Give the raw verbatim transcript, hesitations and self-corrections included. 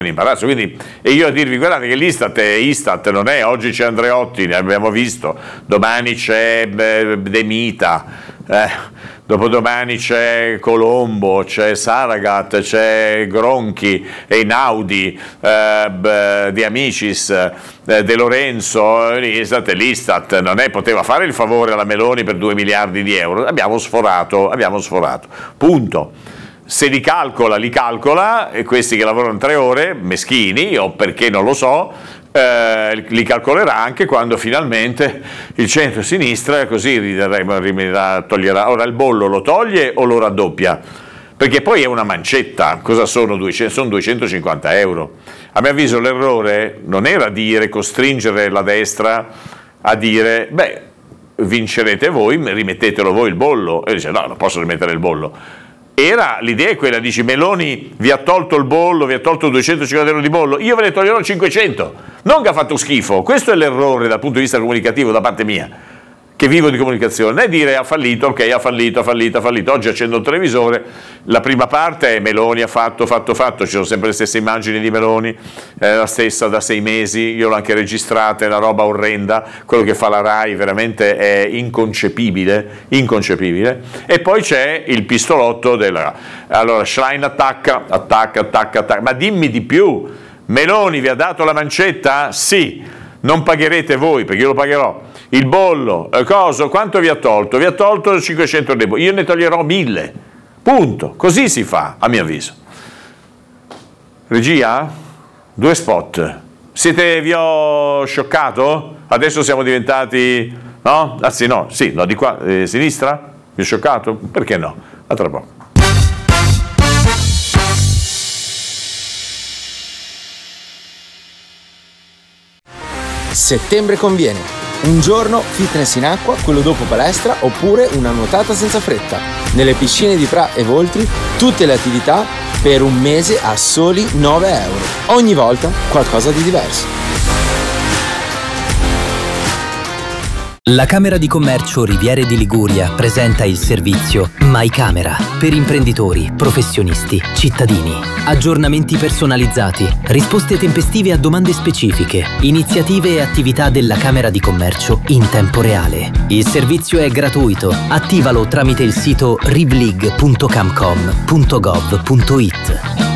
in imbarazzo, quindi, e io a dirvi guardate che l'Istat è Istat, non è oggi c'è Andreotti, ne abbiamo visto, domani c'è De Mita, eh, dopodomani c'è Colombo, c'è Saragat, c'è Gronchi, Einaudi, eh, De Amicis, eh, De Lorenzo, l'Istat è l'Istat, non è, poteva fare il favore alla Meloni per due miliardi di euro, abbiamo sforato, abbiamo sforato, punto. Se li calcola, li calcola, e questi che lavorano tre ore, meschini, o perché non lo so, eh, li calcolerà anche quando finalmente il centro-sinistra così riderà, toglierà. Ora il bollo lo toglie o lo raddoppia? Perché poi è una mancetta, cosa sono? duecento, sono duecentocinquanta euro. A mio avviso l'errore non era dire, costringere la destra a dire, beh, vincerete voi, rimettetelo voi il bollo. E dice, no, non posso rimettere il bollo. Era l'idea è quella, dici Meloni vi ha tolto il bollo, vi ha tolto duecentocinquanta euro di bollo, io ve ne toglierò cinquecento, non che ha fatto schifo. Questo è l'errore dal punto di vista comunicativo da parte mia, che vivo di comunicazione, non è dire ha fallito, ok, ha fallito, ha fallito, ha fallito. Oggi accendo il televisore, la prima parte è Meloni ha fatto, fatto, fatto, ci sono sempre le stesse immagini di Meloni, è la stessa da sei mesi, io l'ho anche registrata, è una roba orrenda, quello che fa la Rai veramente è inconcepibile, inconcepibile. E poi c'è il pistolotto della... Allora Schlein attacca, attacca, attacca, attacca, ma dimmi di più, Meloni vi ha dato la mancetta? Sì, non pagherete voi, perché io lo pagherò. Il bollo, coso, quanto vi ha tolto? Vi ha tolto cinquecento euro, io ne toglierò mille, punto, così si fa, a mio avviso. Regia? Due spot. Siete, vi ho scioccato? Adesso siamo diventati, no? Anzi no, sì, no, di qua, eh, sinistra? Vi ho scioccato? Perché no? A tra poco. Settembre conviene. Un giorno fitness in acqua, quello dopo palestra, oppure una nuotata senza fretta. Nelle piscine di Pra e Voltri tutte le attività per un mese a soli nove euro. Ogni volta qualcosa di diverso. La Camera di Commercio Riviere di Liguria presenta il servizio My Camera per imprenditori, professionisti, cittadini. Aggiornamenti personalizzati, risposte tempestive a domande specifiche, iniziative e attività della Camera di Commercio in tempo reale. Il servizio è gratuito. Attivalo tramite il sito rivlig punto camcom punto gov punto it.